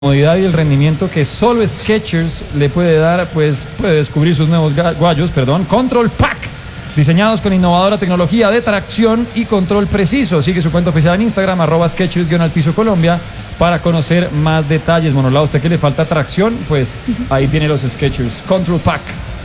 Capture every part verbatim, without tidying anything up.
comodidad y el rendimiento que solo Skechers le puede dar, pues puede descubrir sus nuevos guayos, perdón, Control Pack, diseñados con innovadora tecnología de tracción y control preciso. Sigue su cuenta oficial en Instagram, arroba Skechers-Piso Colombia, para conocer más detalles. Monolao, ¿usted que le falta tracción? Pues ahí tiene los Skechers Control Pack.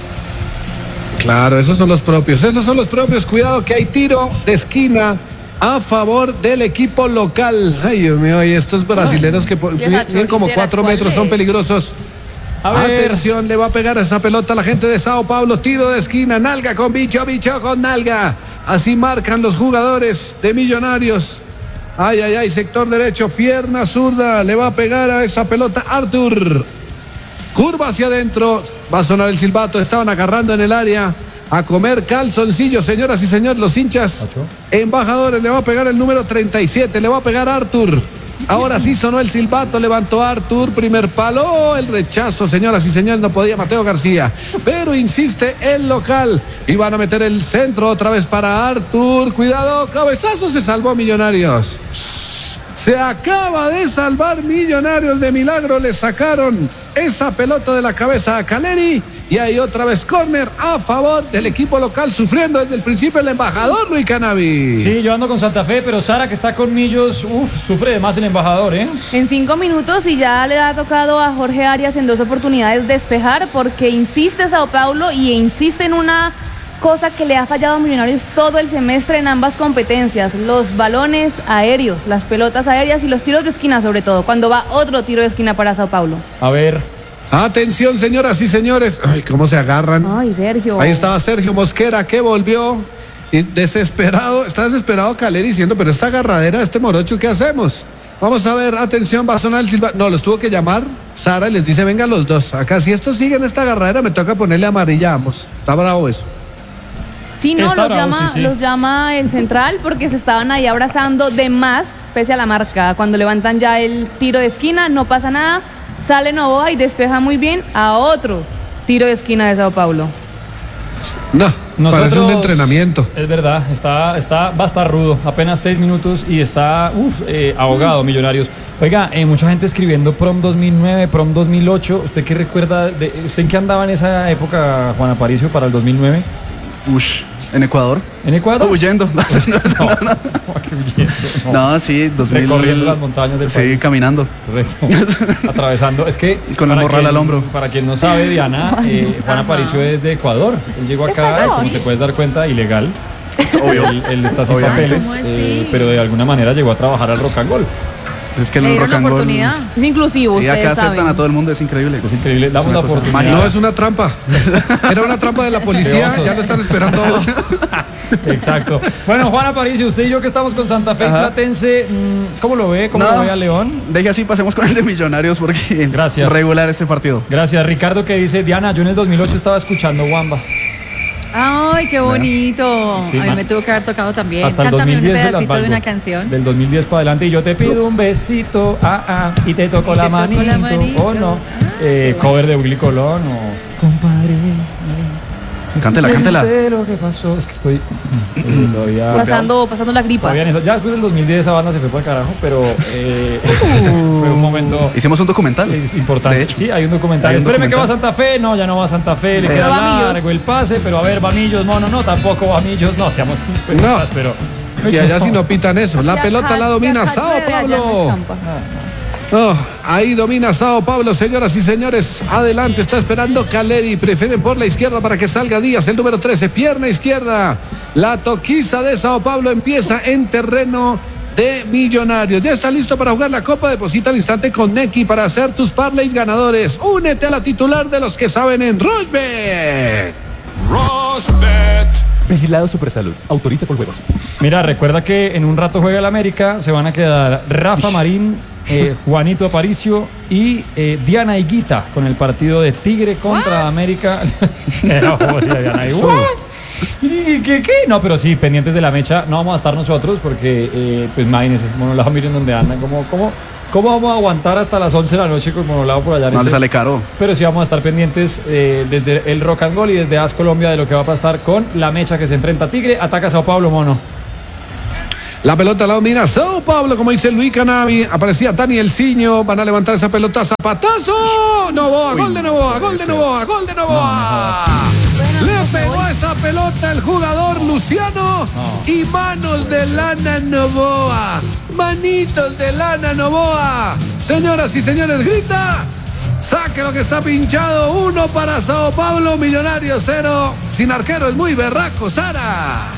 Claro, esos son los propios, esos son los propios. Cuidado que hay tiro de esquina a favor del equipo local. Ay, Dios mío, y estos brasileños que tienen como cuatro metros son peligrosos. Atención, le va a pegar a esa pelota a la gente de Sao Paulo. Tiro de esquina, nalga con bicho, bicho con nalga. Así marcan los jugadores de Millonarios. Ay, ay, ay, sector derecho, pierna zurda. Le va a pegar a esa pelota Arthur. Curva hacia adentro. Va a sonar el silbato. Estaban agarrando en el área. A comer calzoncillos, señoras y señores, los hinchas embajadores. Le va a pegar el número treinta y siete, le va a pegar Arthur. Ahora sí sonó el silbato, levantó Arthur, primer palo, oh, el rechazo, señoras y señores, no podía Mateo García, pero insiste el local, y van a meter el centro otra vez para Arthur. Cuidado, cabezazo, se salvó Millonarios. Se acaba de salvar Millonarios, de milagro le sacaron esa pelota de la cabeza a Caleri. Y hay otra vez córner a favor del equipo local, sufriendo desde el principio el embajador Luis Cannavy. Sí, yo ando con Santa Fe, pero Sara, que está con Millos, uff, sufre de más el embajador, ¿eh? En cinco minutos y ya le ha tocado a Jorge Arias en dos oportunidades despejar, porque insiste Sao Paulo y insiste en una cosa que le ha fallado a Millonarios todo el semestre en ambas competencias: los balones aéreos, las pelotas aéreas y los tiros de esquina, sobre todo, cuando va otro tiro de esquina para Sao Paulo. A ver... Atención, señoras y señores. Ay, cómo se agarran. Ay, Sergio. Ahí estaba Sergio Mosquera, que volvió y desesperado. Está desesperado Caleri diciendo, pero esta agarradera, este morocho, ¿qué hacemos? Vamos a ver, atención, va a sonar el silbato. No, los tuvo que llamar Sara y les dice, vengan los dos. Acá, si estos siguen esta agarradera, me toca ponerle amarilla a ambos. Está bravo eso. Sí, no, los, bravo, llama, sí, sí. los llama el central porque se estaban ahí abrazando de más, pese a la marca. Cuando levantan ya el tiro de esquina, no pasa nada. Sale Novoa y despeja muy bien a otro tiro de esquina de Sao Paulo. No, Nosotros, parece un entrenamiento. Es verdad, está, está, va a estar rudo. Apenas seis minutos y está uf, eh, ahogado mm. Millonarios. Oiga, eh, mucha gente escribiendo Prom dos mil nueve, Prom dos mil ocho. ¿Usted qué recuerda? De, ¿Usted en qué andaba en esa época, Juan Aparicio, para el dos mil nueve? Ush, ¿en Ecuador? ¿En Ecuador? Oh, huyendo. no, no, no. huyendo no. no, sí, dos mil. Recorriendo las montañas del sí, país. Sí, caminando. Atravesando. Es que. Con el morral al hombro. Para quien no sabe, Diana, eh, Juan Aparicio es de Ecuador. Él llegó acá, Ecuador, como sí. te puedes dar cuenta, ilegal. Obvio. Él, él está sin Obvio. papeles, ¿Cómo así? eh, pero de alguna manera llegó a trabajar al Rock and Roll. Es que ¿Le el dieron rock la and roll. oportunidad? Es inclusivo, Sí, ustedes acá aceptan saben. a todo el mundo, es increíble. Es increíble. Damos Es la una cosa oportunidad. mágica. No, es una trampa. Era una trampa de la policía, ya lo están esperando. Exacto. Bueno, Juan Aparicio, usted y yo que estamos con Santa Fe Ajá. Platense, ¿cómo lo ve? ¿Cómo No, lo ve a León? Deje así, pasemos con el de Millonarios porque Gracias. regular este partido. Gracias. Ricardo, que dice, Diana, yo en el dos mil ocho estaba escuchando Wamba. Ay, qué bonito. Sí, a mí man. me tuvo que haber tocado también. Hasta el Cántame un dos mil diez se las pedacito de valgo. una canción. Del dos mil diez para adelante, y yo te pido un besito, ah, ah, y te toco, Y la, te toco manito, la manito. o no. Ah, Eh, qué cover de Willy Colón o... Compadre... Cántela, cántela. sé lo que pasó. Es que estoy... eh, todavía... Pasando, pasando la gripa. todavía en esa- ya después del dos mil diez esa banda se fue para el carajo, pero eh, fue un momento... Hicimos un documental. Es importante. De hecho. Sí, hay un documental. Hay un Espéreme que va a documental. Santa Fe. No, ya no va a Santa Fe. Le Pero queda va Millos. largo el pase, pero a ver, va Millos. No, no, no, tampoco va Millos. No, seamos... No. pero... Y allá sí no pitan eso. La Si pelota acá- la si domina acá Sao llueve, allá no Paulo. escampa. Oh, ahí domina Sao Paulo, señoras y señores. Adelante, está esperando Caleri. Prefiere por la izquierda para que salga Díaz, el número trece, pierna izquierda. La toquiza de Sao Paulo empieza en terreno de Millonarios. Ya está listo para jugar la Copa. Deposita al instante con Nequi para hacer tus parlays ganadores. Únete a la titular de los que saben en Rushbet. Vigilado Supersalud. Autoriza con huevos. Mira, recuerda que en un rato juega el América. Se van a quedar Rafa Marín, eh, Juanito Aparicio y eh, Diana Higuita con el partido de Tigre contra What? América. No, Diana, ¿what? ¿Y ¿Qué, qué? No, pero sí, pendientes de la mecha. No vamos a estar nosotros porque, eh, pues imagínense, Monolao, miren dónde andan. ¿Cómo, cómo, ¿Cómo vamos a aguantar hasta las once de la noche con Monolao por allá? No le sale caro. Pero sí vamos a estar pendientes eh, desde el Rock and Roll y desde As Colombia de lo que va a pasar con la mecha que se enfrenta a Tigre. Ataca Sao Paulo, Mono. La pelota la domina Sao Paulo, como dice Luis Canavi. Aparecía Daniel Ciño. Van a levantar esa pelota. ¡Zapatazo! Novoa, gol de Novoa, gol de Novoa, gol de Novoa. Le pegó a esa pelota el jugador Luciano. Y manos de Lana Novoa. Manitos de Lana Novoa. Señoras y señores, grita. Saque lo que está pinchado. Uno para Sao Paulo, Millonarios cero. Sin arquero es muy berraco, Sara.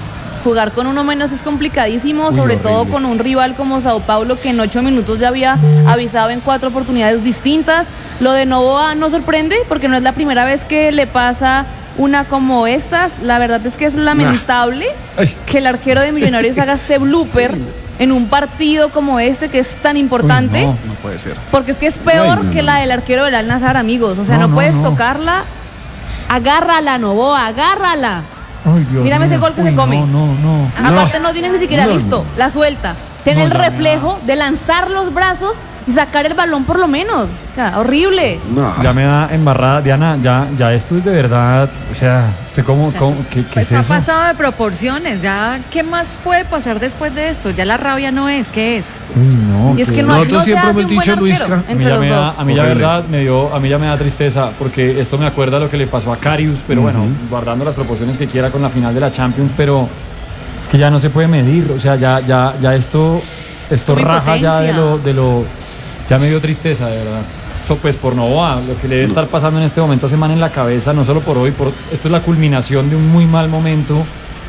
Jugar con uno menos es complicadísimo, Uy, sobre horrible. todo con un rival como Sao Paulo, que en ocho minutos ya había avisado en cuatro oportunidades distintas. Lo de Novoa no sorprende porque no es la primera vez que le pasa una como estas. La verdad es que es lamentable Ay. que el arquero de Millonarios haga este blooper en un partido como este que es tan importante. Uy, no. No puede ser. Porque es que es peor Ay, no, que no. la del arquero del Al Nassr, amigos. O sea, No, no, no, puedes no. tocarla. Agárrala, Novoa, agárrala. Ay, Dios Mírame mío. ese gol que Uy, se come. No, no, no. Aparte no tiene ni siquiera No, listo, la suelta. Tiene No, el ya, reflejo de lanzar los brazos y sacar el balón por lo menos. O sea, horrible. No. Ya me da embarrada, Diana, ya, ya esto es de verdad, o sea, ¿usted cómo, O sea, cómo- qué, qué pues es ha eso? pasado de proporciones. Ya, ¿qué más puede pasar después de esto? Ya la rabia no es, ¿qué es? Uy, no. Y es qué- que no, Nosotros no se siempre hace hemos un buen dicho, arquero Luisca, A mí entre ya los me da, dos. a mí ya Horrible. verdad me dio, a mí ya me da tristeza porque esto me acuerda lo que le pasó a Karius, pero bueno, guardando las proporciones que quiera con la final de la Champions, pero es que ya no se puede medir, o sea, ya, ya, ya esto, esto Como raja ya de impotencia. lo, de lo, ya me dio tristeza, de verdad. Eso pues por Novoa, lo que le debe estar pasando en este momento a Semana en la cabeza, no solo por hoy, por, esto es la culminación de un muy mal momento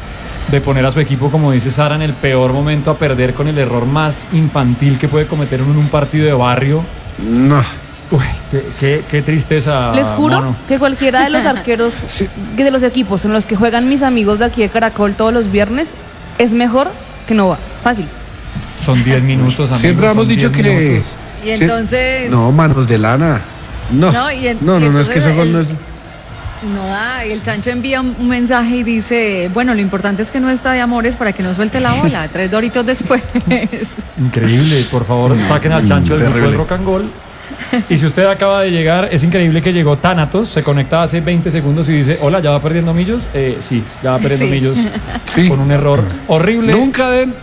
de poner a su equipo, como dice Sara, en el peor momento a perder con el error más infantil que puede cometer uno en un partido de barrio. No. Uy, qué, qué- qué tristeza. Les juro mono. que cualquiera de los arqueros Sí. que de los equipos en los que juegan mis amigos de aquí de Caracol todos los viernes es mejor que Novoa. Fácil. Son diez minutos, amigos, Siempre hemos son dicho diez que. minutos. Y Sí. entonces. No, manos de lana. No. No, y en- no, y no, no, es que entonces ese gol el- no es. No da, y el Chancho envía un un mensaje y dice, bueno, lo importante es que no está de amores para que no suelte la bola. Tres doritos después. Increíble, por favor, saquen al chancho del grupo del terrible. Rock and Roll. Y si usted acaba de llegar, es increíble que llegó Thanatos, se conecta hace veinte segundos y dice, hola, ¿ya va perdiendo millos? Eh, sí, ya va perdiendo Sí. millos Sí. con un error horrible. Nunca den.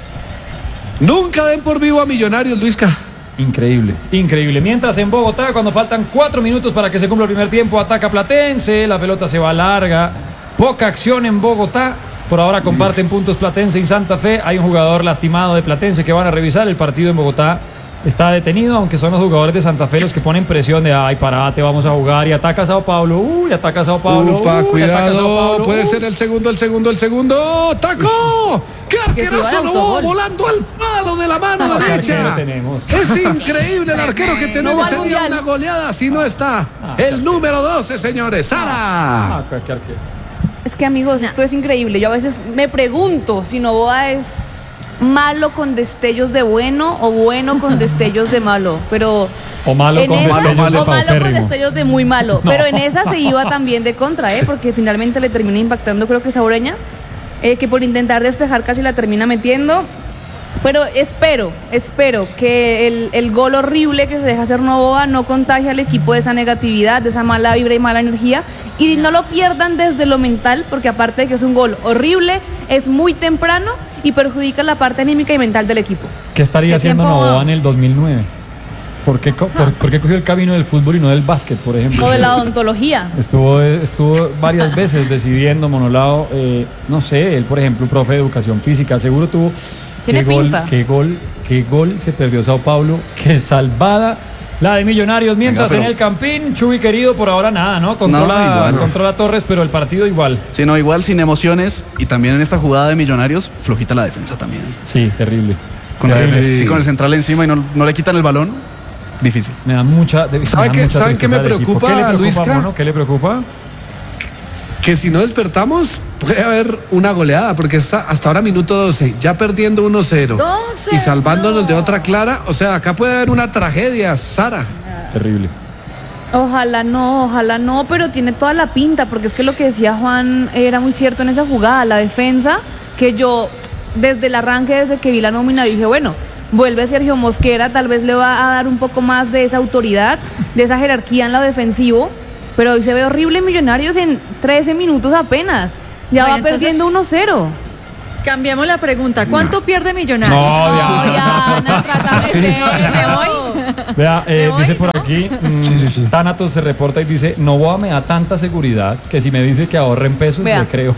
Nunca den por vivo a Millonarios, Luisca. Increíble, increíble. Mientras en Bogotá, cuando faltan cuatro minutos para que se cumpla el primer tiempo, ataca Platense, la pelota se va larga, poca acción en Bogotá. Por ahora comparten puntos Platense y Santa Fe. Hay un jugador lastimado de Platense que van a revisar. El partido en Bogotá está detenido, aunque son los jugadores de Santa Fe los que ponen presión de ay, parate, vamos a jugar. Y ataca Sao Paulo, uy, ataca Sao Paulo. Upa, uy, ataca Sao cuidado. Paulo, Puede uy. ser el segundo, el segundo, el segundo. ¡Tacó! ¡Qué Que se va arquerazo al Novoa! autogol. Volando al palo de la mano Ah, qué derecha. arquero tenemos. Es increíble el arquero que tenemos. No va al Sería mundial. una goleada si no está Ah, el número doce, señores. Sara. Ah, qué- qué arquero. Es que amigos, esto es increíble. Yo a veces me pregunto si Novoa es malo con destellos de bueno o bueno con destellos de malo. Pero O malo en con esa, destellos de o malo con paupérrimo. destellos de muy malo. No. Pero en esa se iba también de contra, ¿eh? Porque finalmente le termina impactando, creo que Saureña, eh, que por intentar despejar casi la termina metiendo. Pero espero, espero que el, el gol horrible que se deja hacer Novoa no contagie al equipo de esa negatividad, de esa mala vibra y mala energía, y no lo pierdan desde lo mental, porque aparte de que es un gol horrible, es muy temprano y perjudica la parte anímica y mental del equipo. ¿Qué estaría ¿Qué haciendo tiempo? Novoa en el dos mil nueve? ¿Por qué, co- por, por qué cogió el camino del fútbol y no del básquet, por ejemplo? O de la odontología. Estuvo, estuvo varias veces decidiendo monolado, eh, no sé, él por ejemplo, profe de educación física, seguro tuvo Tiene qué gol, pinta. qué gol, qué gol se perdió Sao Paulo, qué salvada la de Millonarios, mientras Venga, pero- en el Campín, Chuy querido, por ahora nada, ¿no? Controla, No, igual, no. controla Torres, pero el partido igual. Sí, no, igual sin emociones y también en esta jugada de Millonarios, flojita la defensa también. Sí, terrible. Con la Terrible. defensa, sí, con el central encima y no, no le quitan el balón, difícil. Me da mucha. de- ¿Sabe me da qué- mucha saben qué me tristeza del equipo. preocupa, ¿Qué le preocupa, Luisca? Mono? ¿Qué le preocupa? Que si no despertamos, puede haber una goleada, porque está hasta ahora minuto doce, ya perdiendo uno cero. doce, Y salvándonos no. de otra clara. O sea, acá puede haber una tragedia, Sara. Terrible. Ojalá no, ojalá no, pero tiene toda la pinta, porque es que lo que decía Juan era muy cierto en esa jugada, la defensa, que yo desde el arranque, desde que vi la nómina, dije, bueno, vuelve Sergio Mosquera, tal vez le va a dar un poco más de esa autoridad, de esa jerarquía en lo defensivo, pero hoy se ve horrible Millonarios en trece minutos apenas, ya Bueno, va entonces- perdiendo uno cero. Cambiamos la pregunta. ¿Cuánto no. pierde Millonarios? No, No, Diana, trata de ser. Me voy. Vea, eh, Me voy, dice por ¿no? aquí, mmm, sí, sí, sí. Thanatos se reporta y dice, Novoa me da tanta seguridad que si me dice que ahorre en pesos, Vea. le creo.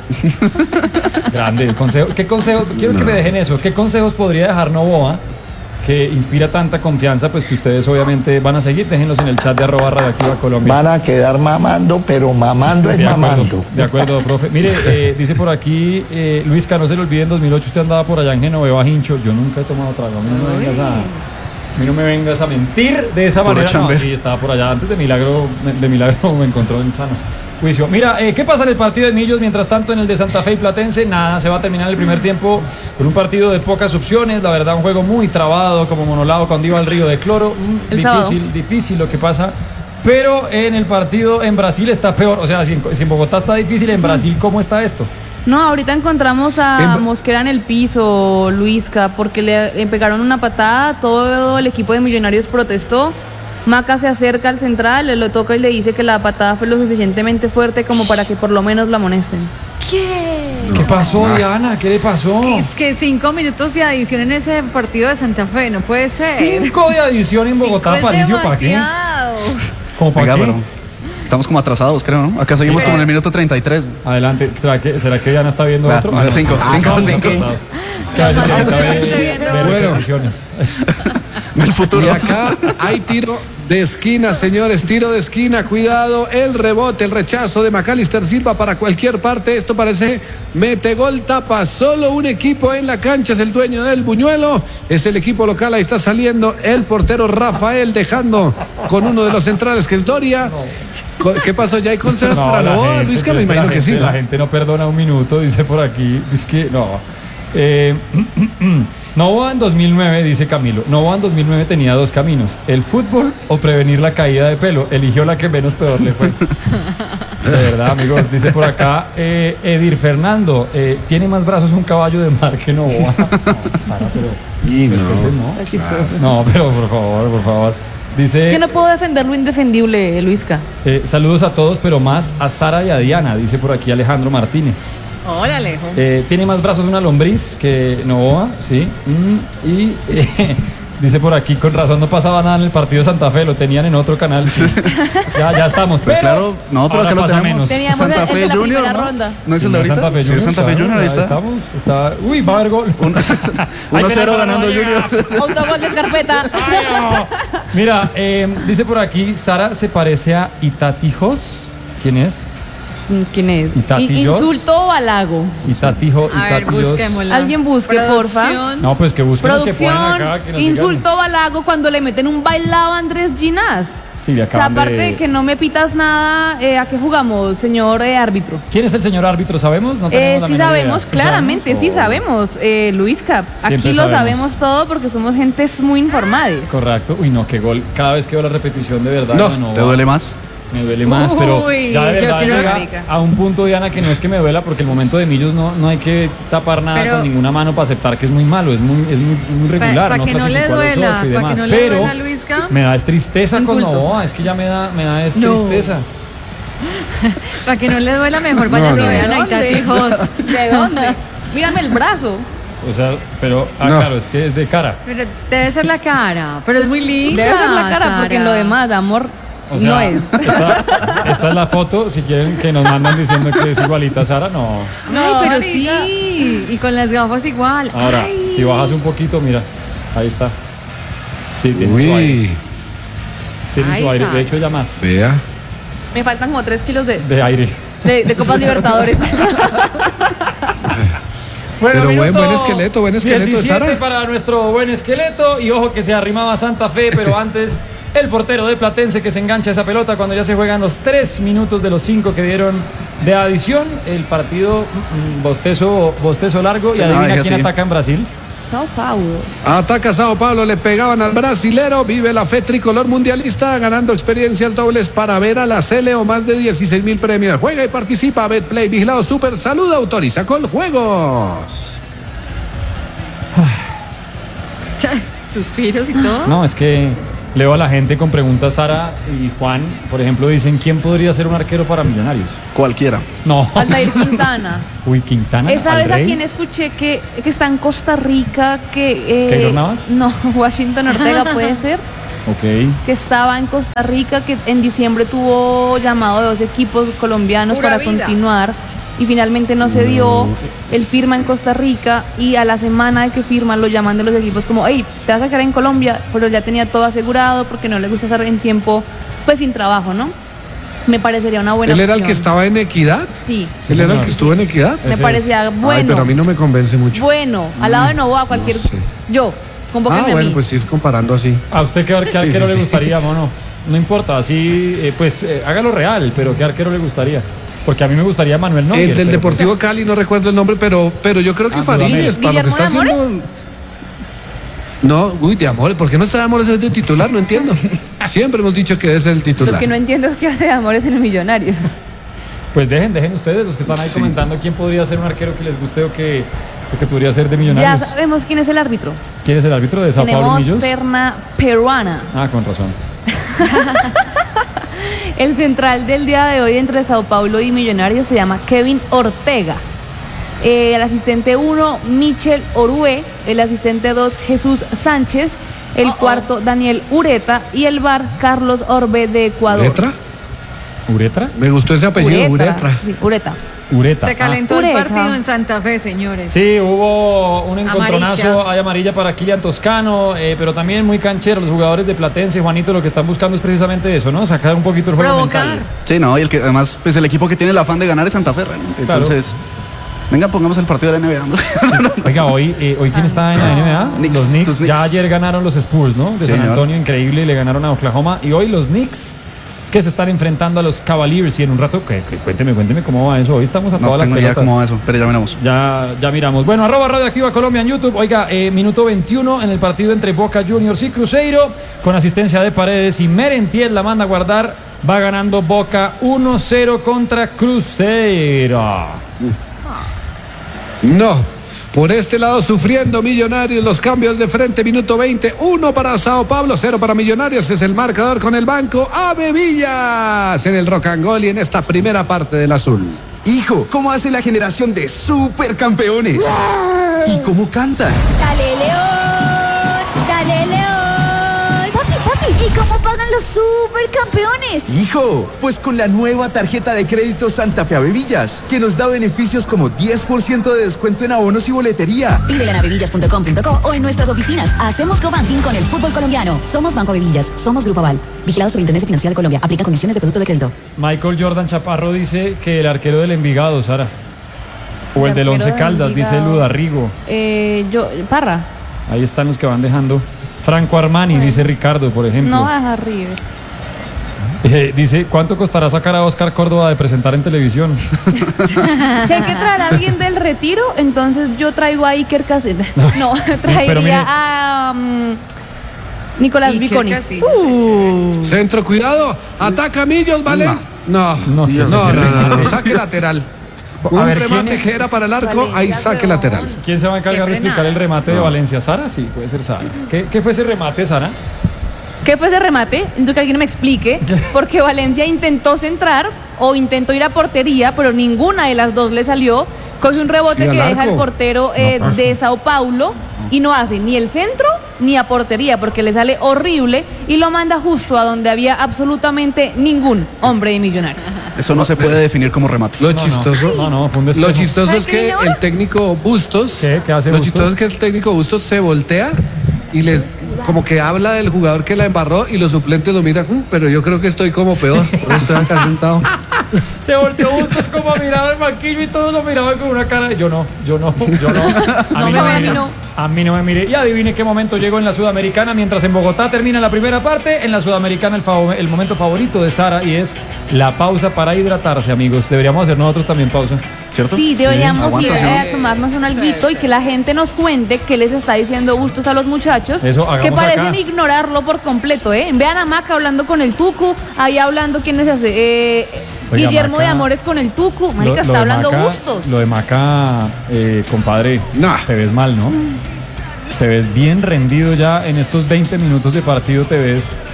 Grande. Consejo, ¿qué consejo? Quiero no. que me dejen eso. ¿Qué consejos podría dejar Novoa que inspira tanta confianza? Pues que ustedes obviamente van a seguir. Déjenlos en el chat de arroba Radioactiva Colombia. Van a quedar mamando, pero mamando es de acuerdo, mamando. De acuerdo, profe. Mire, eh, dice por aquí, eh, Luisca, no se le olvide, en dos mil ocho usted andaba por allá en Genoveva, Hincho. Yo nunca he tomado trago. A mí no me vengas a, a, mí no me vengas a mentir de esa Puro manera. No, chamber. sí, estaba por allá. Antes de Milagro, de Milagro me encontró en sano juicio. Mira, eh, ¿qué pasa en el partido de Millos? Mientras tanto, en el de Santa Fe y Platense, nada, se va a terminar el primer tiempo con un partido de pocas opciones. La verdad, un juego muy trabado, como monolado cuando iba al río de cloro. Mm, El difícil, sábado. difícil lo que pasa. Pero en el partido en Brasil está peor. O sea, si en, si en Bogotá está difícil, en Brasil, ¿cómo está esto? No, ahorita encontramos a En- Mosquera en el piso, Luisca, porque le, le pegaron una patada, todo el equipo de Millonarios protestó. Maca se acerca al central, le lo toca y le dice que la patada fue lo suficientemente fuerte como para que por lo menos la amonesten. ¿Qué? ¿Qué pasó, Diana? ¿Qué le pasó? Es que cinco minutos de adición en ese partido de Santa Fe, no puede ser. Cinco de adición en Bogotá, Cinco es Paricio, ¿para qué? demasiado. ¿Cómo para Venga, qué? pero estamos como atrasados, creo, ¿no? Acá seguimos Sí. como en el minuto treinta y tres. Adelante, ¿será que, ¿será que Diana está viendo Va, otro? va, Ah, no. cinco, Ah, cinco, estamos cinco. atrasados. Es que a veces ahorita ve- Estoy viendo. ve Bueno. repeticiones. El futuro. Y acá hay tiro de esquina, señores, tiro de esquina, cuidado, el rebote, el rechazo de Macalister Silva para cualquier parte, esto parece mete gol, tapa, solo un equipo en la cancha, es el dueño del buñuelo, es el equipo local, ahí está saliendo el portero Rafael, dejando con uno de los centrales que es Doria. ¿Qué pasó? ¿Ya hay consejos para la Novoa, gente, Luis? Que pero me es que imagino la que sí, gente- ¿no? La gente no perdona un minuto, dice por aquí. Es que no. Eh, Novoa en dos mil nueve, dice Camilo. Novoa en dos mil nueve tenía dos caminos: el fútbol o prevenir la caída de pelo. Eligió la que menos peor le fue. De verdad, amigos. Dice por acá eh, Edir Fernando. eh, tiene más brazos un caballo de mar que Novoa. No, Sara, pero. Y no. respeten, ¿no? Está chistoso. No, pero por favor, por favor. Dice. Que no puedo defender lo indefendible, Luisca. Eh, saludos a todos, pero más a Sara y a Diana, dice por aquí Alejandro Martínez. Hola, Alejo. Eh, tiene más brazos una lombriz que Novoa, sí. Mm, y eh, dice por aquí, con razón no pasaba nada en el partido de Santa Fe, lo tenían en otro canal. Sí. Ya, ya estamos. Pues pero claro, no, pero ahora acá lo pasa tenemos. menos. Teníamos Santa el- el Fe de la Junior, primera ¿no? ronda. ¿No es Sí, el de ahorita? Santa Fe Sí, Junior, Santa Fe claro, Junior, ahí ya está. Estamos, está, uy, va a haber gol. uno Ay, cero pero ganando no llega. Junior. Autogol de escarpeta. Ay, no. Mira, eh, dice por aquí, Sara se parece a Itatijos. ¿Quién es? ¿Quién es? Itati I- Jos. ¿Insulto o halago? Itatijo, A ver, Itatijos. busquémosla. Alguien busque, porfa. Producción. No, pues que busquen los que puedan Producción, acá. Que nos insulto digan. o halago cuando le meten un bailado a Andrés Ginás. Sí, le O sea, acaban aparte de... de que no me pitas nada, eh, ¿a qué jugamos, señor eh, árbitro? ¿Quién es el señor árbitro? ¿Sabemos? No Eh, tenemos la sí menor sabemos, idea. ¿Sí claramente, sabemos sí o- sabemos. Eh, Luisca, Siempre aquí lo sabemos. sabemos todo porque somos gentes muy informadas. Correcto. Uy, no, qué gol. Cada vez que veo la repetición, de verdad. No, ¿Te duele más? Me duele más, pero Uy, ya de yo verdad quiero llega réplica. a un punto, Diana, que no es que me duela, porque el momento de Millos no, no hay que tapar nada Pero- con ninguna mano para aceptar que es muy malo, es muy, es muy, muy regular. Pa- pa' que no le clasificó a los duela, ocho y pa' que demás. no le pero duela, Luisca. me da es tristeza con Insulto. Novoa, es que ya me da, me da es No. tristeza. Para que no le duela, mejor vayan No, y no. vean a Itatijos. ¿De dónde? Mírame el brazo. O sea, pero, ah, No. claro, es que es de cara. Pero debe ser la cara, pero es muy linda. Debe ser la cara porque en Sara. lo demás, amor, O sea, no es. Esta, esta es la foto, si quieren que nos mandan diciendo que es igualita a Sara, no. Ay, No, pero amiga. sí. Y con las gafas igual. Ahora, Ay. si bajas un poquito, mira, ahí está. Sí, tiene su aire. Uy, Tiene Ay, su aire, Sara. de hecho ya más vea. Me faltan como tres kilos de, de aire. de, de Copas Libertadores. Pero buen- minuto buen esqueleto, buen esqueleto de diecisiete Sara. para nuestro buen esqueleto. Y ojo que se arrimaba Santa Fe, pero antes el portero de Platense que se engancha esa pelota cuando ya se juegan los tres minutos de los cinco que dieron de adición. El partido mm, bostezo, bostezo largo. Sí, y adivina no, quién sí. ataca en Brasil. Sao Paulo. Ataca Sao Paulo, le pegaban al brasilero, vive la fe tricolor mundialista, ganando experiencias dobles para ver a la Cele o más de dieciséis mil premios. Juega y participa, Betplay, vigilado Super Salud, autoriza con juegos. Suspiros y todo. No, es que Leo a la gente con preguntas, Sara y Juan, por ejemplo, dicen, ¿quién podría ser un arquero para Millonarios? Cualquiera. No. Aldair Quintana. Uy, Quintana. Esa vez a Alrey. quien escuché que, que está en Costa Rica, que... Eh, ¿Keylor Navas? No, Washington Ortega puede ser. Ok. Que estaba en Costa Rica, que en diciembre tuvo llamado de dos equipos colombianos Pura para vida. continuar y finalmente no se dio. Él firma en Costa Rica y a la semana de que firma lo llaman de los equipos como, hey, te vas a quedar en Colombia, pero ya tenía todo asegurado porque no le gusta estar en tiempo, pues sin trabajo, ¿no? Me parecería una buena ¿Él era el opción. que estaba en Equidad? Sí, Sí, ¿Él era el señor. que estuvo en Equidad? me Ese parecía es. bueno. Ay, pero a mí no me convence mucho. Bueno, al lado de Novoa, cualquier... no sé. Yo, convóquenme Ah, a bueno, mí. pues sí, es comparando así. ¿A usted qué, ar- qué Sí, arquero sí, le sí. gustaría, mono? No importa, así, eh, pues eh, hágalo real, pero ¿qué arquero le gustaría? Porque a mí me gustaría Manuel Neuer. El del pero, Deportivo Cali, no recuerdo el nombre, pero, pero yo creo que Ah, Faríñez, para lo que ¿Guillermo está de Amores? haciendo. No, uy, de Amores, ¿por qué no está de Amores de titular? No entiendo. Siempre hemos dicho que es el Lo titular. que no entiendo es qué hace de Amores en Millonarios. Pues dejen, dejen ustedes, los que están ahí Sí. comentando, quién podría ser un arquero que les guste o que, o que podría ser de Ya Millonarios. sabemos quién es el árbitro. ¿Quién es el árbitro de Sao Paulo Tenemos Millos? terna peruana. Ah, con razón. El central del día de hoy entre Sao Paulo y Millonarios se llama Kevin Ortega. Eh, el asistente uno, Michel Orue. El asistente dos, Jesús Sánchez. El cuarto, Daniel Ureta. Y el bar, Carlos Orbe de Ecuador. ¿Letra? ¿Uretra? Me gustó ese apellido, Uretra. Sí, Ureta. Ureta. Se calentó Ah. el Ureca. partido en Santa Fe, señores. Sí, hubo un encontronazo, Amarilla. hay amarilla para Kilian Toscano, eh, pero también muy canchero. Los jugadores de Platense, Juanito, lo que están buscando es precisamente eso, ¿no? Sacar un poquito el juego Provocar. mental. Sí, no, y el que además, pues el equipo que tiene el afán de ganar es Santa Fe, realmente. Claro. Entonces, venga, pongamos el partido de la N B A. Oiga, hoy, eh, ¿hoy quién está en la N B A? Knicks, Los Knicks. tus Knicks. Ya ayer ganaron los Spurs, ¿no? De Sí, San señor. Antonio, increíble, le ganaron a Oklahoma. Y hoy los Knicks, que se están enfrentando a los Cavaliers. Y en un rato, que, que- cuénteme, cuénteme cómo va eso. Hoy estamos a No todas tengo las idea pelotas. cómo va eso, pero ya veremos. Ya, ya miramos. Bueno, arroba Radioactiva Colombia en YouTube. Oiga, eh, minuto veintiuno en el partido entre Boca Juniors y Cruzeiro, con asistencia de Paredes y Merentiel la manda a guardar. Va ganando Boca uno cero contra Cruzeiro. No. Por este lado sufriendo Millonarios, los cambios de frente, minuto veinte, uno para Sao Paulo, cero para Millonarios, es el marcador con el banco. Ave Villas en el Rock and Roll y en esta primera parte del azul. Hijo, ¿cómo hace la generación de supercampeones? ¿Y cómo cantan? ¡Dale, León! ¡Dale, León! Papi, papi, ¿y cómo pagan los supercampeones? Hijo, pues con la nueva tarjeta de crédito Santa Fe Avevillas, que nos da beneficios como diez por ciento de descuento en abonos y boletería. Pídela en avevillas punto com punto co o en nuestras oficinas. Hacemos co-banking con el fútbol colombiano. Somos Banco Avevillas, somos Grupo Aval. Vigilado Superintendencia Financiera de Colombia. Aplica condiciones de producto de crédito. Michael Jordan Chaparro dice que el arquero del Envigado, Sara. O el, El del arquero Once del Caldas, dice Envigado. Ludarrigo. Eh, yo, Parra. Ahí están los que van dejando. Franco Armani, dice Ricardo, por ejemplo. No baja River. Eh, dice, ¿cuánto costará sacar a Oscar Córdoba de presentar en televisión? Si hay que traer a alguien del retiro, entonces yo traigo a Iker Casillas. No, pero traería mire- a um, Nicolás Iker Viconis. Casillas, Uh, Centro, cuidado, ataca Millos, ¿vale? No, No, no, Dios, no, ese no, no, remate. no, saque lateral. A Un ver, remate ¿quién es? que era para el arco, Valencia, ahí saque huevón. lateral. ¿Quién se va a encargar Qué de explicar frenada. el remate de Valencia? ¿Sara? Sí, puede ser Sara. ¿Qué, qué fue ese remate, Sara? ¿Qué fue ese remate? Necesito que alguien me explique. Porque Valencia intentó centrar o intentó ir a portería, pero ninguna de las dos le salió. Coge un rebote Sí, al que deja arco. el portero eh, No pasa. de Sao Paulo y no hace ni el centro ni a portería porque le sale horrible y lo manda justo a donde había absolutamente ningún hombre de Millonarios. Eso no se puede definir como remate. Lo No, no. chistoso, No, no, fue un lo despejo. chistoso ¿Sabe es qué que viene ahora? el técnico Bustos, ¿Qué? ¿Qué hace lo Bustos? chistoso es que el técnico Bustos se voltea y les como que habla del jugador que la embarró y los suplentes lo miran, "Mm, pero yo creo que estoy como peor, porque estoy acá sentado". Se volteó Bustos como a mirar al banquillo y todos lo miraban con una cara de yo no, yo no, yo no. A No mí me no ve, me a mí mire. no. A mí no me mire. Y adivine qué momento llegó en la Sudamericana. Mientras en Bogotá termina la primera parte, en la Sudamericana el, fav- el momento favorito de Sara y es la pausa para hidratarse, amigos. Deberíamos hacer nosotros también pausa. ¿Cierto? Sí, deberíamos ir Aguanta, a tomarnos un alguito y que la gente nos cuente qué les está diciendo Bustos a los muchachos. Eso, hagamos que parecen acá. ignorarlo por completo, ¿eh? Vean a Maca hablando con el Tucu, ahí hablando quién es ese. Eh, Oiga, Guillermo Maca- de Amores con el Tucu. Marica, Lo- lo está de hablando Maca- Bustos. Lo de Maca, eh, compadre, Nah. te ves mal, ¿no? Te ves bien rendido ya en estos veinte minutos de partido, te ves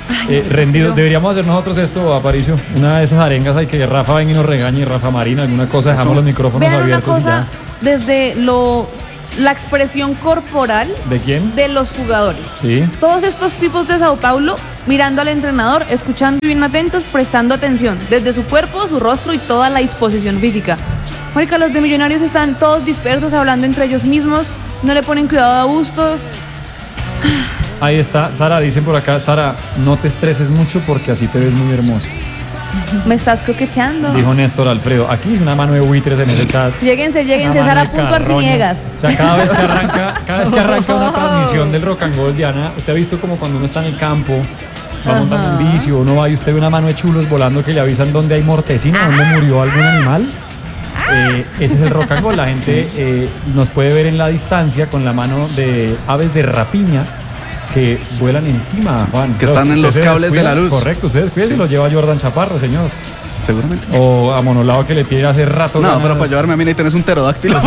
eh, rendidos. Deberíamos hacer nosotros esto, Aparicio. Una de esas arengas hay que Rafa venga y nos regañe, Rafa Marina, alguna cosa, dejamos los micrófonos Vean una abiertos. cosa, y ya. desde lo la expresión corporal ¿De quién? de los jugadores. Sí. Todos estos tipos de Sao Paulo mirando al entrenador, escuchando y bien atentos, prestando atención, desde su cuerpo, su rostro y toda la disposición física. Marica, los de Millonarios están todos dispersos, hablando entre ellos mismos, no le ponen cuidado a Bustos. Ahí está, Sara, dicen por acá, Sara, no te estreses mucho porque así te ves muy hermosa. Me estás coqueteando. Dijo Néstor Alfredo. Aquí una mano de buitres en ese chat. Lléguense, lléguense, Una mano Sara de punto carroña. Arciniegas. O sea, cada vez que arranca, cada vez que arranca una transmisión del Rock and Roll, Diana, usted ha visto como cuando uno está en el campo, va Ajá. montando un vicio, uno va y usted ve una mano de chulos volando que le avisan dónde hay mortecina, dónde murió algún animal. Eh, ese es el Rock and Roll. La gente eh, nos puede ver en la distancia con la mano de aves de rapiña que vuelan encima, Juan. Que están en Usted los se cables de descuida, la luz. Correcto, usted descuida y Sí. lo lleva Jordan Chaparro, señor. Seguramente. O a Monolao que le tiene hace rato. No, ganas. pero para llevarme a mí tenés un pterodáctilo.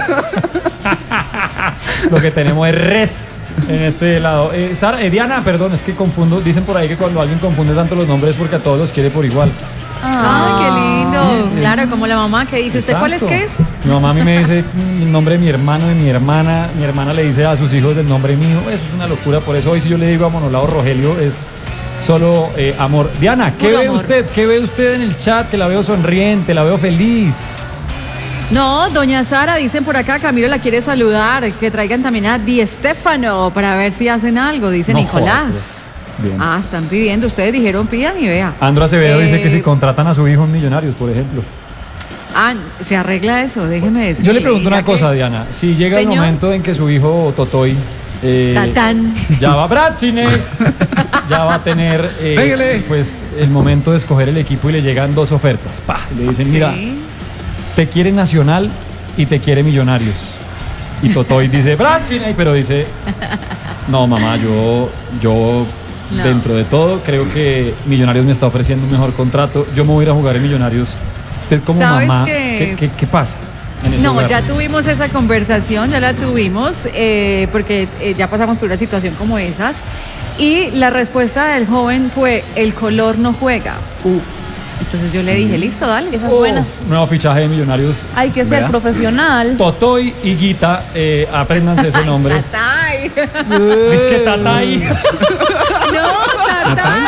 Lo que tenemos es res en este lado. Eh, Sara, eh, Diana, perdón, es que confundo. Dicen por ahí que cuando alguien confunde tanto los nombres es porque a todos los quiere por igual. Ay, qué lindo. Sí, sí. Claro, como la mamá que dice, ¿usted cuál es Exacto. que es? Mi mamá a mí me dice mm, el nombre de mi hermano, de mi hermana. Mi hermana le dice a sus hijos el nombre mío. Eso es una locura. Por eso hoy si yo le digo a Monolao Rogelio es solo eh, amor. Diana, ¿qué Puro ve amor. usted? ¿Qué ve usted en el chat? Que la veo sonriente, la veo feliz. No, doña Sara, dicen por acá, Camilo la quiere saludar, que traigan también a Di Stéfano para ver si hacen algo, dice No Nicolás. Bien. Ah, están pidiendo, ustedes dijeron pidan y vea. Andro Acevedo Eh, dice que si contratan a su hijo en Millonarios, por ejemplo. Ah, se arregla eso, déjeme decir. Yo le pregunto una cosa, Diana. Si llega el Señor. momento en que su hijo Totoy eh, Tatán. ya va a Bratzine, ya va a tener eh, Pégale. pues el momento de escoger el equipo y le llegan dos ofertas. Pa, y le dicen, mira, Sí. te quiere Nacional y te quiere Millonarios. Y Totoy dice, Bratzine, pero dice, no, mamá, yo, yo No. dentro de todo creo que Millonarios me está ofreciendo un mejor contrato. Yo me voy a ir a jugar en Millonarios. Usted como ¿Sabes mamá, que- ¿qué, qué, qué pasa? en ese No, lugar? ya tuvimos esa conversación, ya la tuvimos, eh, porque eh, ya pasamos por una situación como esas. Y la respuesta del joven fue, el color no juega. Uf. Entonces yo le dije, listo, dale. Esa es buena. Uf, nuevo fichaje de Millonarios. Hay que ser Vea. profesional. Totoy y Guita, eh, apréndanse ese nombre. Tatay. Es que Tatay. No,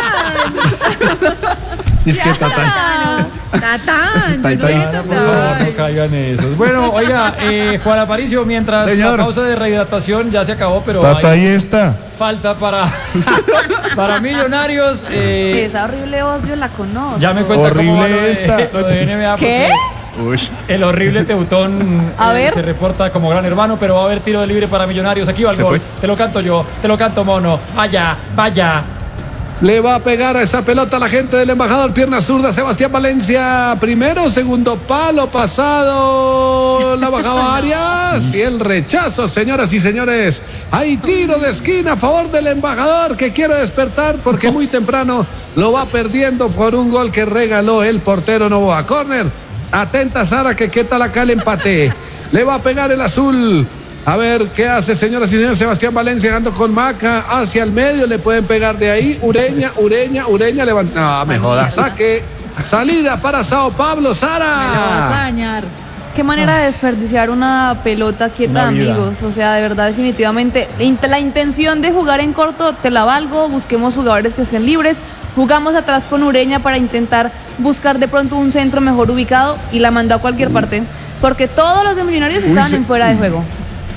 Tatán. Es que Tatán. Tatán. Tay, yo no tay. dije Por favor, Tatán. no caigan en esos. Bueno, oiga, eh, Juan Aparicio, mientras Señor. la pausa de rehidratación ya se acabó, pero Tata, hay ahí está. falta para, para Millonarios. eh, Esa horrible voz yo la conozco. ya me cuenta cómo va Horrible lo de, esta. lo de N B A. ¿Qué? porque Uy. El horrible Teutón A eh, ver. se reporta como gran hermano, pero va a haber tiro de libre para Millonarios. Aquí va el Se gol. fue. Te lo canto yo, te lo canto mono. Vaya, vaya. Le va a pegar a esa pelota la gente del embajador, pierna zurda, Sebastián Valencia. Primero, segundo palo pasado. La bajaba Arias. Y el rechazo, señoras y señores. Hay tiro de esquina a favor del embajador que quiere despertar porque muy temprano lo va perdiendo por un gol que regaló el portero Novoa. Córner. Atenta Sara, que qué tal acá el empate. Le va a pegar el azul. A ver qué hace, señoras y señores. Sebastián Valencia ganando con Maca hacia el medio. Le pueden pegar de ahí. Ureña, Ureña, Ureña. Levanta. No, me joda. Saque. Salida para Sao Paulo, Me la vas a Sara. dañar. Qué manera de desperdiciar una pelota quieta, Una vida. amigos. O sea, de verdad, definitivamente, int- la intención de jugar en corto, te la valgo. Busquemos jugadores que estén libres. Jugamos atrás con Ureña para intentar buscar de pronto un centro mejor ubicado y la mandó a cualquier parte. Porque todos los de Millonarios estaban se- en fuera de juego.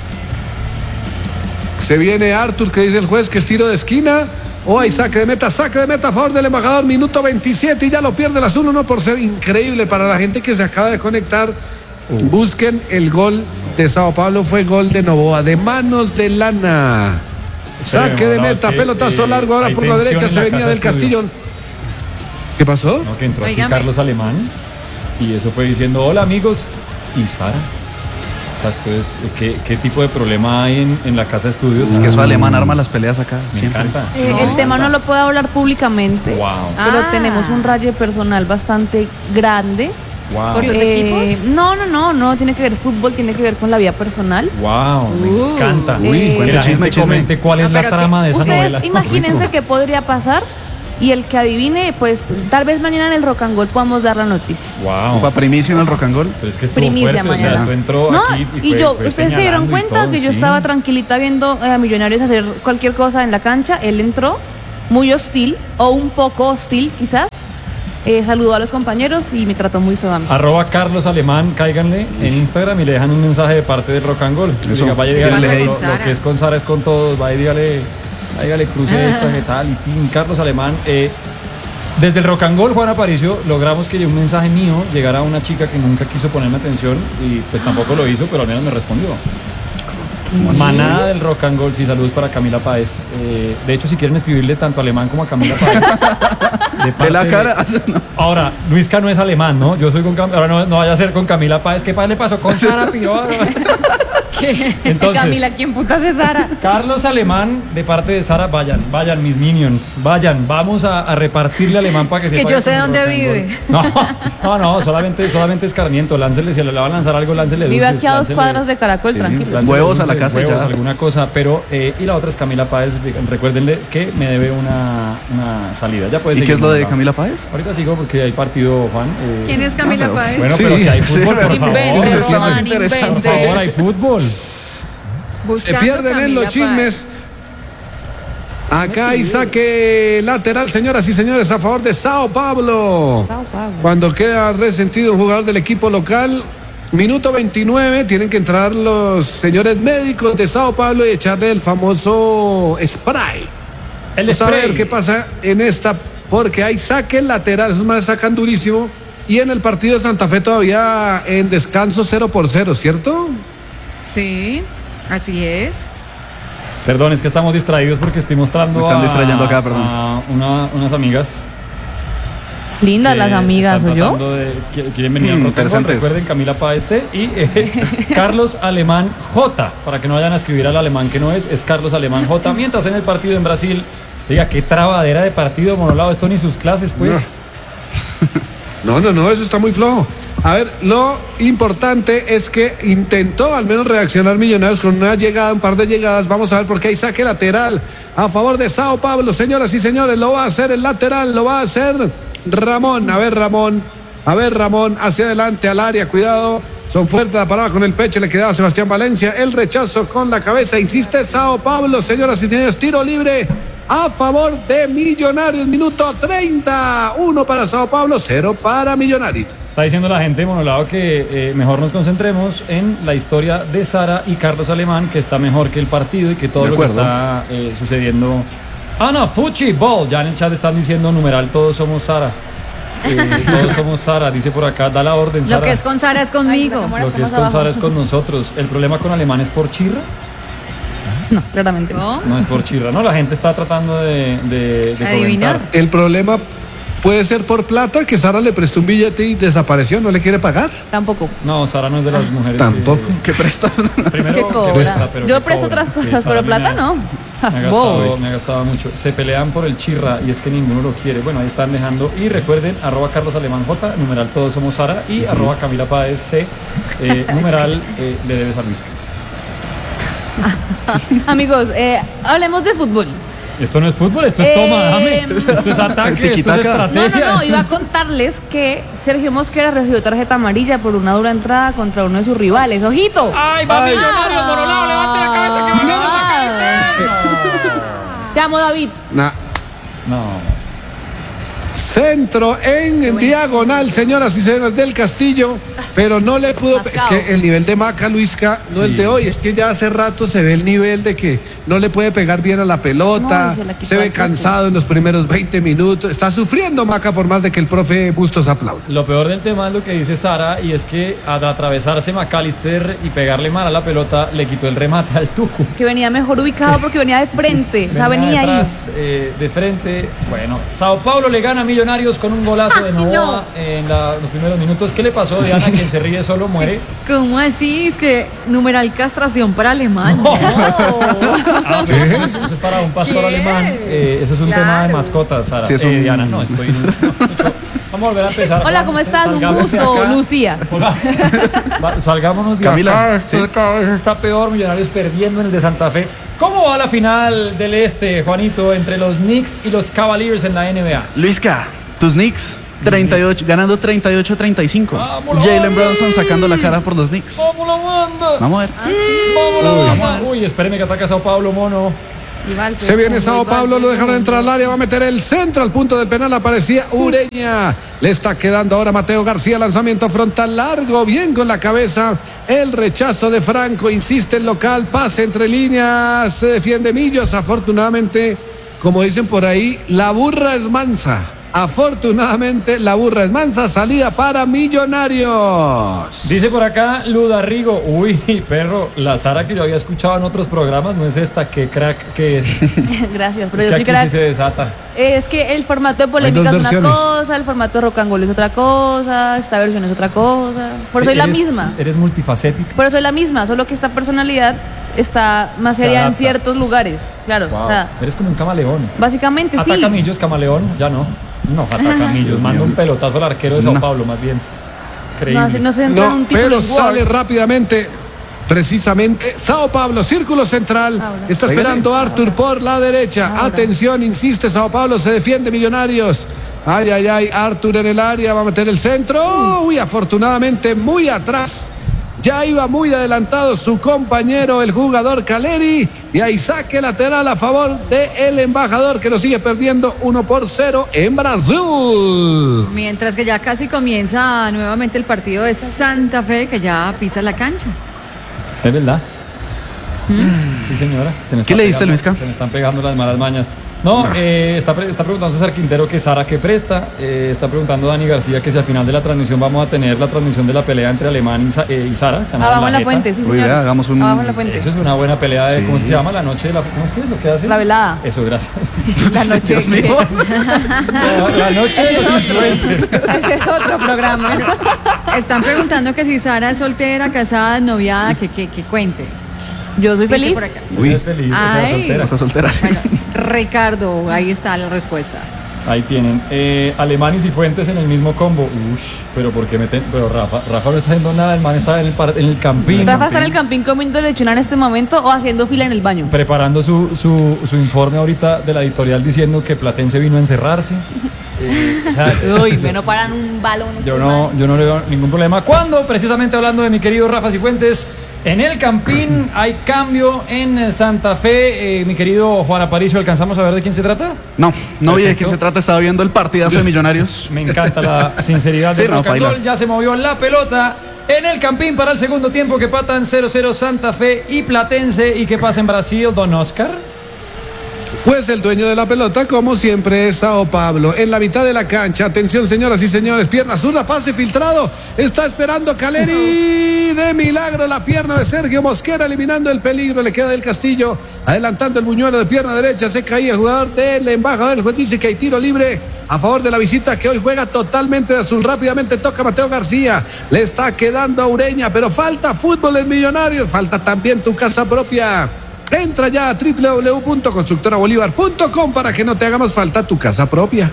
Se viene Arthur, que dice el juez que es tiro de esquina. O hay saque de meta, saque de meta a favor del embajador, minuto veintisiete y ya lo pierde el azul, uno por ser increíble para la gente que se acaba de conectar. Busquen el gol de Sao Paulo, fue gol de Novoa, de manos de Lana. Saque de no, meta, es que, pelotazo eh, largo ahora hay por la tensión derecha, en se la venía casa del estudio. Castillo. ¿Qué pasó? No, que entró aquí Óigame. Carlos Alemán y eso fue diciendo, hola amigos, y Sara. O sea, esto es, ¿qué, qué tipo de problema hay en, en la casa de estudios? Es que eso alemán arma las peleas acá. Me siempre. encanta. Eh, el tema no lo puedo hablar públicamente. Wow, Pero Ah. tenemos un raye personal bastante grande. wow, Por los Eh, equipos? No, no, no, no tiene que ver fútbol, tiene que ver con la vida personal. wow, me Uh, encanta. Uy, que cuente la chisme, gente chisme. comente cuál es Ah, la pero trama de esa Ustedes novela. imagínense qué podría pasar y el que adivine, pues tal vez mañana en el Rock and Roll podamos dar la noticia. Wow. ¿Para primicia en el Rock and Roll? Pero es que estuvo Primicia fuerte, mañana. O sea, esto entró No, aquí y, y fue, yo, fue ustedes se dieron señalando y cuenta todo, que yo sí. estaba tranquilita viendo a Millonarios hacer cualquier cosa en la cancha. Él entró muy hostil, o un poco hostil quizás. Eh, saludó a los compañeros y me trató muy feo a mí. Arroba Carlos Alemán, cáiganle en Instagram y le dejan un mensaje de parte del Rock and Roll. Eso. Diga, vaya, ¿Qué dígale, pasa lo, con lo Sara? que es con Sara es con todos, vaya, dígale, dígale, cruce esta, qué tal, y pin, Carlos Alemán. Eh, desde el Rock and Roll, Juan Aparicio, logramos que un mensaje mío llegara a una chica que nunca quiso ponerme atención y pues tampoco lo hizo, pero al menos me respondió. Manada del Rock and Roll, sí, saludos para Camila Páez. Eh, de hecho, si quieren escribirle tanto a Alemán como a Camila Páez. De, De la parte cara. No. Ahora, Luisca no es alemán, ¿no? Yo soy con Cam... Ahora no, no vaya a ser con Camila Páez. ¿Qué le pasó con Sara Piroa? Entonces, Camila, ¿quién putas es Sara? Carlos Alemán, de parte de Sara, vayan, vayan, mis minions, vayan, vamos a, a repartirle Alemán para que Es sepa que yo sé es un dónde rock and vive. roll. No, no, no, solamente, solamente escarmiento. Láncele, si le van a lanzar algo, láncele Vive dulces, aquí a dos láncele- cuadras de Caracol, Sí, tranquilo. láncele Huevos a la dulces, casa y huevos, ya. alguna cosa, pero eh, y la otra es Camila Páez. Recuérdenle que me debe una, una salida. Ya puede ¿Y qué seguir, es lo de Manuela. Camila Páez? Ahorita sigo porque hay partido, Juan. eh, ¿Quién es Camila no, pero- Páez? Bueno, Sí, pero si hay sí, fútbol, por pero- favor. Invente, Eso está más Juan, interesante. Por invente. favor, hay fútbol. Se Buscando pierden en Camila los chismes. Acá hay saque lateral, señoras y señores, a favor de Sao Paulo. Sao Paulo. Cuando queda resentido un jugador del equipo local, minuto veintinueve, tienen que entrar los señores médicos de Sao Paulo y echarle el famoso spray. El Vamos a spray. ver qué pasa en esta, porque hay saque lateral, esos más sacan durísimo. Y en el partido de Santa Fe todavía en descanso cero por cero, ¿cierto? Sí, así es. Perdón, es que estamos distraídos porque estoy mostrando Me están a- distrayendo acá, perdón. a una- unas amigas. Lindas que las amigas, están ¿o yo? tratando de- qui- quieren venir Mm, al Rock and Roll. interesantes. Recuerden, Camila Páez C y eh, Carlos Alemán J, para que no vayan a escribir al alemán que no es, es Carlos Alemán J. Mientras en el partido en Brasil, diga, qué trabadera de partido, Monolado, esto ni sus clases, pues. No, no, no, eso está muy flojo. A ver, lo importante es que intentó al menos reaccionar Millonarios con una llegada, un par de llegadas. Vamos a ver por qué hay saque lateral a favor de Sao Paulo. Señoras y señores, lo va a hacer el lateral, lo va a hacer Ramón. A ver, Ramón, a ver, Ramón, hacia adelante al área, cuidado. Son fuertes, la parada con el pecho, le quedaba a Sebastián Valencia. El rechazo con la cabeza, insiste Sao Paulo. Señoras y señores, tiro libre a favor de Millonarios, minuto treinta, uno para Sao Paulo, cero para Millonarios. Está diciendo la gente de Monolado que eh, mejor nos concentremos en la historia de Sara y Carlos Alemán, que está mejor que el partido y que todo De lo que acuerdo. está eh, sucediendo. Ah, no, Fuchi Ball. Ya en el chat están diciendo numeral, todos somos Sara. Eh, todos somos Sara, dice por acá, da la orden, Sara. Lo que es con Sara es conmigo. Ay, Lo que es con Sara es con nosotros. El problema con Alemán es por chirra. No, claramente no. ¿No? No es por chirra, no, la gente está tratando de, de, de Adivinar. comentar. El problema puede ser por plata, que Sara le prestó un billete y desapareció, no le quiere pagar. Tampoco. No, Sara no es de las mujeres. Tampoco. ¿Qué presta? Que, primero, ¿Qué que cobra? presta, pero Yo que presto cobra. otras Sí, cosas, Sara pero a mí plata me- no. Me ha, Bobo. gastado, me ha gastado mucho. Se pelean por el chirra y es que ninguno lo quiere. Bueno, ahí están dejando. Y recuerden, arroba Carlos Alemán J, numeral todos somos Sara, y arroba Camila Páez C, eh, numeral eh, le debes a Luis. Amigos, eh, hablemos de fútbol. Esto no es fútbol, esto es Eh, toma, dame. Esto es ataque, esto es Tiquitaca. estrategia. No, no, no, esto iba a es- contarles que Sergio Mosquera recibió tarjeta amarilla por una dura entrada contra uno de sus rivales. ¡Ojito! ¡Ay, va Millonarios, Monolao! ¡Levante la cabeza que va a ganar! Te amo, David. Nah. No. Centro en diagonal, señoras y señores del Castillo, pero no le pudo. Es Mascao. que el nivel de Maca Luisca no Sí. es de hoy, es que ya hace rato se ve el nivel de que no le puede pegar bien a la pelota, No, se la quitó se ve al toque. cansado en los primeros veinte minutos, está sufriendo Maca por más de que el profe Bustos aplaude. Lo peor del tema es lo que dice Sara, y es que al atravesarse McAllister y pegarle mal a la pelota, le quitó el remate al Tucu. Que venía mejor ubicado porque venía de frente. O sea, venía ahí. detrás, eh, de frente. Bueno, Sao Paulo le gana a Millonarios con un golazo de Novoa en la- los primeros minutos. ¿Qué le pasó, Diana? Quien se ríe solo muere. ¿Cómo así? Es que numeral castración para alemán. Ah, pero eso, es- eso es para un pastor ¿Qué? alemán. Eh, eso es un Claro. tema de mascotas, Sara. Sí, es Eh, un- Diana, no, estoy. no, mucho. Vamos a volver a empezar. Hola, ¿cómo estás? Un Salgamos de gusto, acá. Lucía. Hola. Va, salgámonos de Camila, acá. Esto sí. cada vez está peor. Millonarios perdiendo en el de Santa Fe. ¿Cómo va la final del este, Juanito, entre los Knicks y los Cavaliers en la N B A? Luisca, tus Knicks treinta y ocho, ganando treinta y ocho a treinta y cinco. Jalen Brunson sacando la cara por los Knicks. ¡Vamos la banda! Vamos a ver. Sí, vamos la banda. Uy, espéreme que ataca Sao Paulo, mono. Se viene Sao Paulo, lo dejaron entrar al área, va a meter el centro al punto del penal, aparecía Ureña. Le está quedando ahora Mateo García, lanzamiento frontal largo, bien con la cabeza. El rechazo de Franco, insiste el local, pase entre líneas, se defiende Millos. Afortunadamente, como dicen por ahí, la burra es mansa. Afortunadamente la burra es mansa, salida para Millonarios. Dice por acá Ludarrigo, uy, perro, la Sara que yo había escuchado en otros programas no es esta, que crack que es. Gracias, pero Es yo que soy aquí crack. sí se desata. Es que el formato de polémica es una cosa, el formato de rock and roll es otra cosa, esta versión es otra cosa. Por eso soy la Eres- misma. Eres multifacética. Por eso soy la misma, solo que esta personalidad está más Se seria en adapta. ciertos lugares. Claro. Wow, o sea, eres como un camaleón. básicamente sí. Ataca Millos, camaleón, ya no. No, ataca Millos, manda un pelotazo al arquero de Sao No. Paulo, más bien. No, Creíble. se- no se entra en No, un título pero en Word. sale rápidamente. Precisamente Sao Paulo, círculo central. Ahora. Está esperando Arthur por la derecha. Ahora. Atención, insiste Sao Paulo, se defiende Millonarios. Ay, ay, ay, Arthur en el área, va a meter el centro. Uy, afortunadamente muy atrás. Ya iba muy adelantado su compañero, el jugador Caleri. Y ahí saque lateral a favor del embajador, que lo sigue perdiendo uno por cero en Brasil. Mientras que ya casi comienza nuevamente el partido de Santa Fe, que ya pisa la cancha. Es verdad. Sí, señora. Se me ¿Qué está le diste, pegando- Luisca? Se me están pegando las malas mañas. No, eh, está, pre- está preguntando César Quintero que Sara que presta. Eh, está preguntando Dani García que si al final de la transmisión vamos a tener la transmisión de la pelea entre Alemán y, Sa- eh, y Sara. se llama Abajo en la jeta. fuente, sí, Uy, señores. vea, hagamos un- Abajo en la fuente. Eso es una buena pelea de, Sí. ¿cómo es que se llama? La noche de la... ¿Cómo es que es lo que hace? La velada. Eso, gracias. La noche. Dios mío. La, la noche de los influencers. Ese es otro programa. Están preguntando que si Sara es soltera, casada, noviada, que, que, que cuente. Yo soy Dice feliz. por acá. Uy, es feliz, o sea, Ay. soltera. O sea, soltera. Bueno, Ricardo, ahí está la respuesta. Ahí tienen. Eh, Alemán y Cifuentes en el mismo combo. Ush, pero ¿por qué meten? Pero Rafa, Rafa no está haciendo nada, el man está en el, par- en el campín. ¿Rafa está en el campín comiendo lechona en este momento o haciendo fila en el baño? Preparando su, su, su informe ahorita de la editorial diciendo que Platense vino a encerrarse. Eh, o sea, Uy, me no paran un balón. yo no, yo no le veo ningún problema. Cuando, precisamente hablando de mi querido Rafa Cifuentes, en el Campín hay cambio en Santa Fe. Eh, mi querido Juan Aparicio, ¿alcanzamos a ver de quién se trata? No, no vi de Perfecto. quién se trata, estaba viendo el partidazo de Millonarios. Me encanta la sinceridad Sí, del no, rock and baila. roll. Ya se movió la pelota en el Campín para el segundo tiempo, que patan cero cero Santa Fe y Platense. ¿Y qué pasa en Brasil, don Oscar? Pues el dueño de la pelota, como siempre, es Sao Paulo. En la mitad de la cancha, atención señoras y señores, pierna zurda, pase filtrado. Está esperando Caleri. De milagro la pierna de Sergio Mosquera, eliminando el peligro. Le queda del Castillo, adelantando el buñuelo de pierna derecha. Se caía el jugador del embajador. El juez dice que hay tiro libre a favor de la visita, que hoy juega totalmente de azul. Rápidamente toca Mateo García. Le está quedando a Ureña, pero falta fútbol en Millonarios. Falta también tu casa propia. Entra ya a doble u doble u doble u punto constructora bolívar punto com para que no te haga más falta tu casa propia.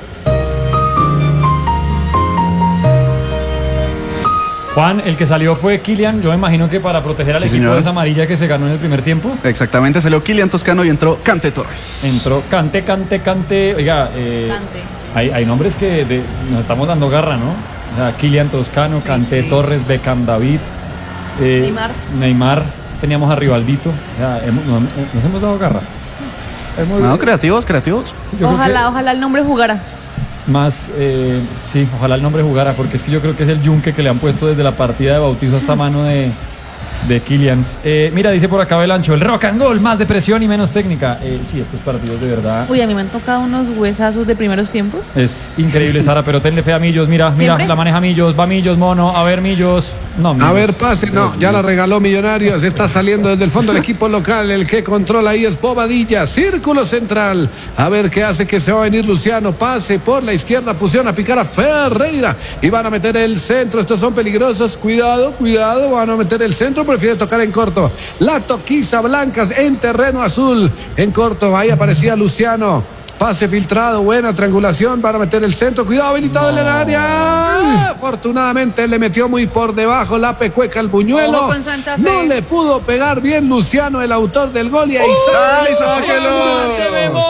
Juan, el que salió fue Kylian. Yo me imagino que para proteger al Sí, equipo señor. de esa amarilla que se ganó en el primer tiempo. Exactamente, salió Kylian Toscano y entró Cante Torres. Entró Cante, Cante, Cante. Oiga, eh, Cante. Hay, hay nombres que de- nos estamos dando garra, ¿no? O sea, Kylian Toscano, Cante sí. Torres, Beckham David, eh, Neymar. Neymar. Teníamos a Rivaldito. O sea, hemos- nos, nos hemos dado garra. Hemos- No, creativos, creativos. yo creo Ojalá, que ojalá el nombre jugara. más, eh, sí, ojalá el nombre jugara, porque es que yo creo que es el yunque que le han puesto desde la partida de bautizo hasta mano de, de Kylians. Eh, mira, dice por acá Belancho, el rock and roll, más de presión y menos técnica. Eh, sí, estos partidos de verdad. Uy, a mí me han tocado unos huesazos de primeros tiempos. Es increíble, Sara, pero tenle fe a Millos. Mira, mira, ¿Siempre? la maneja Millos, va Millos, mono. A ver, Millos. No, Millos. A ver, pase, no, ya la regaló Millonarios. Está saliendo desde el fondo el equipo local. El que controla ahí es Bobadilla. Círculo central. A ver qué hace, que se va a venir Luciano. Pase por la izquierda, pusieron a picar a Ferreira. Y van a meter el centro. Estos son peligrosos. Cuidado, cuidado. Van a meter el centro. Prefiere tocar en corto. La toquiza Blancas en terreno azul. En corto, ahí aparecía Luciano. Pase filtrado, buena triangulación para meter el centro. Cuidado, habilitado en el área. Afortunadamente le metió muy por debajo la pecueca al buñuelo. Ojo con Santa Fe. No le pudo pegar bien Luciano, el autor del gol. Y ahí sale. ¡Sáquelo!